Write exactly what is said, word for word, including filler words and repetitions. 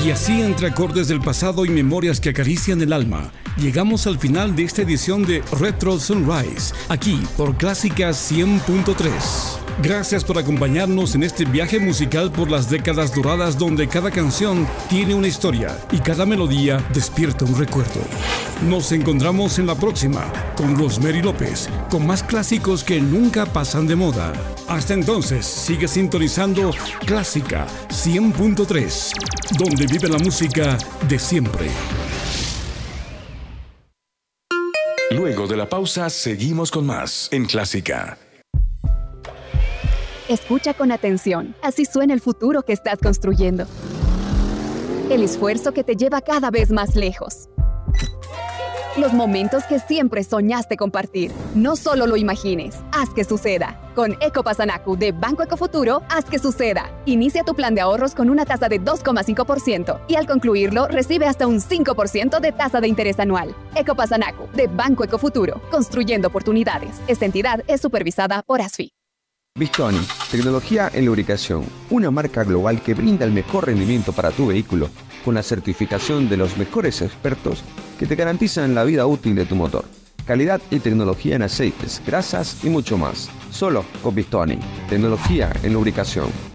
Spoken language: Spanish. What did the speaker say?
Y así, entre acordes del pasado y memorias que acarician el alma, llegamos al final de esta edición de Retro Sunrise, aquí por Clásica cien punto tres. Gracias por acompañarnos en este viaje musical por las décadas doradas donde cada canción tiene una historia y cada melodía despierta un recuerdo. Nos encontramos en la próxima con Rosemary López, con más clásicos que nunca pasan de moda. Hasta entonces, sigue sintonizando Clásica cien punto tres, donde vive la música de siempre. Luego de la pausa, seguimos con más en Clásica. Escucha con atención, así suena el futuro que estás construyendo. El esfuerzo que te lleva cada vez más lejos. Los momentos que siempre soñaste compartir. No solo lo imagines, haz que suceda. Con Ecopasanacu de Banco Ecofuturo, haz que suceda. Inicia tu plan de ahorros con una tasa de dos coma cinco por ciento y al concluirlo recibe hasta un cinco por ciento de tasa de interés anual. Ecopasanacu de Banco Ecofuturo, construyendo oportunidades. Esta entidad es supervisada por ASFI. Bistoni, tecnología en lubricación, una marca global que brinda el mejor rendimiento para tu vehículo, con la certificación de los mejores expertos que te garantizan la vida útil de tu motor. Calidad y tecnología en aceites, grasas y mucho más. Solo con Bistoni, tecnología en lubricación.